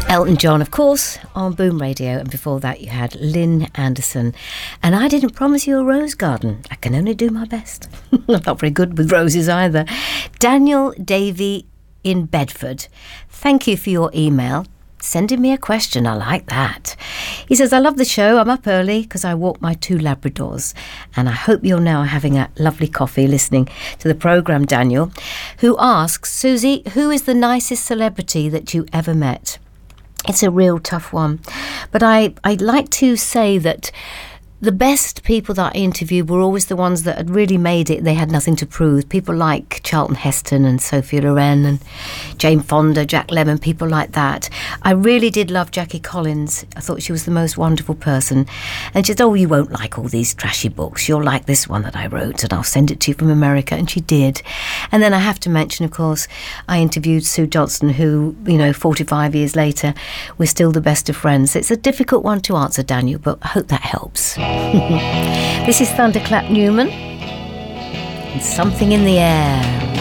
Elton John, of course, on Boom Radio, and before that you had Lynn Anderson. And I didn't promise you a rose garden. I can only do my best. I'm not very good with roses either. Daniel Davey in Bedford, thank you for your email. Sending me a question, I like that. He says, I love the show. I'm up early because I walk my 2 Labradors. And I hope you're now having a lovely coffee listening to the programme, Daniel, who asks, Susie, who is the nicest celebrity that you ever met? It's a real tough one. But I'd like to say that the best people that I interviewed were always the ones that had really made it. They had nothing to prove. People like Charlton Heston and Sophia Loren and Jane Fonda, Jack Lemmon, people like that. I really did love Jackie Collins. I thought she was the most wonderful person. And she said, oh, you won't like all these trashy books. You'll like this one that I wrote and I'll send it to you from America. And she did. And then I have to mention, of course, I interviewed Sue Johnston, who, 45 years later, we're still the best of friends. It's a difficult one to answer, Daniel, but I hope that helps. This is Thunderclap Newman and Something in the Air.